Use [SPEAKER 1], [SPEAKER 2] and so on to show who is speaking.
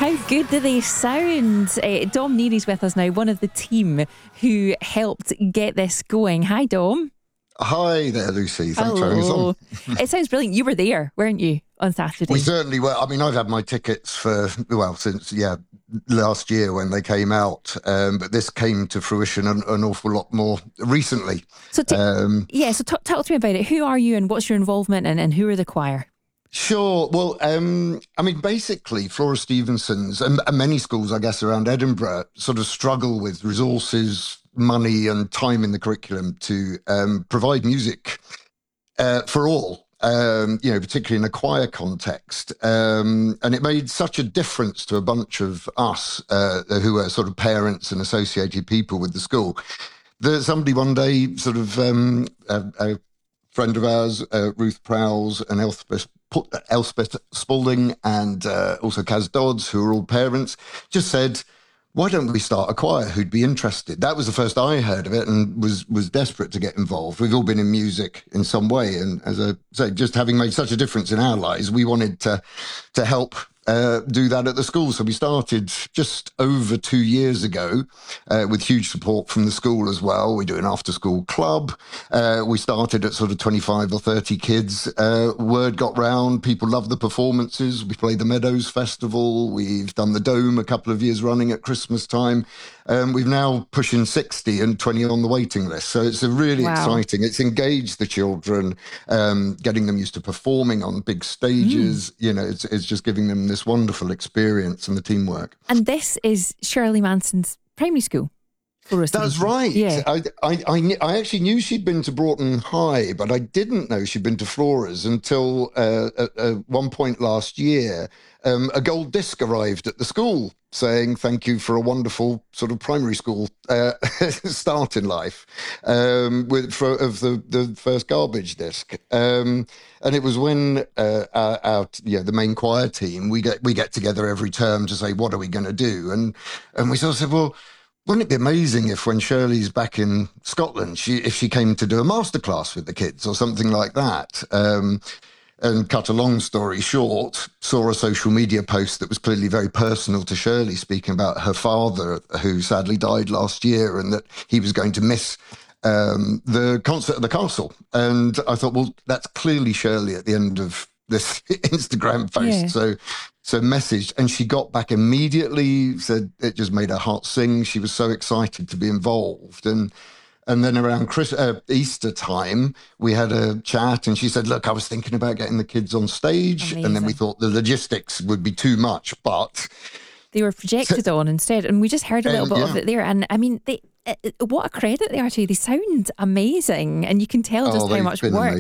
[SPEAKER 1] How good do they sound? Dom Neary's with us now, one of the team who helped get this going. Hi, Dom.
[SPEAKER 2] Hi there, Lucy. Thanks for having us on.
[SPEAKER 1] It sounds brilliant. You were there, weren't you, on Saturday?
[SPEAKER 2] We certainly were. I mean, I've had my tickets since last year when they came out, but this came to fruition an awful lot more recently.
[SPEAKER 1] So, talk to me about it. Who are you and what's your involvement and who are the choir?
[SPEAKER 2] Sure. Well, basically, Flora Stevenson's and many schools, I guess, around Edinburgh sort of struggle with resources, money and time in the curriculum to provide music for all, particularly in a choir context. And it made such a difference to a bunch of us who are sort of parents and associated people with the school that somebody one day a friend of ours, Ruth Prowse and Elspeth Spalding and also Kaz Dodds, who are all parents, just said, why don't we start a choir who'd be interested? That was the first I heard of it and was desperate to get involved. We've all been in music in some way. And as I say, just having made such a difference in our lives, we wanted to help do that at the school. So we started just over 2 years ago with huge support from the school as well. We do an after-school club. We started at sort of 25 or 30 kids. Word got round. People loved the performances. We played the Meadows Festival. We've done the Dome a couple of years running at Christmas time. We've now pushing 60 and 20 on the waiting list. So it's a really exciting. It's engaged the children, getting them used to performing on big stages. It's just giving them this wonderful experience and the teamwork.
[SPEAKER 1] And this is Shirley Manson's primary school.
[SPEAKER 2] That's right.
[SPEAKER 1] Yeah.
[SPEAKER 2] I actually knew she'd been to Broughton High, but I didn't know she'd been to Flora's until at one point last year, a gold disc arrived at the school saying thank you for a wonderful sort of primary school start in life of the first garbage disc. And it was when the main choir team, we get together every term to say, what are we going to do? And we sort of said, well, wouldn't it be amazing if when Shirley's back in Scotland, if she came to do a masterclass with the kids or something like that? And cut a long story short, saw a social media post that was clearly very personal to Shirley, speaking about her father, who sadly died last year, and that he was going to miss the concert at the castle. And I thought, well, that's clearly Shirley at the end of this Instagram post.
[SPEAKER 1] Yeah.
[SPEAKER 2] So messaged, and she got back immediately, said it just made her heart sing. She was so excited to be involved. And then around Easter time, we had a chat and she said, look, I was thinking about getting the kids on stage. Amazing. And then we thought the logistics would be too much, but
[SPEAKER 1] they were projected on instead. And we just heard a little bit of it there. And I mean, what a credit they are to you. They sound amazing. And you can tell just how much work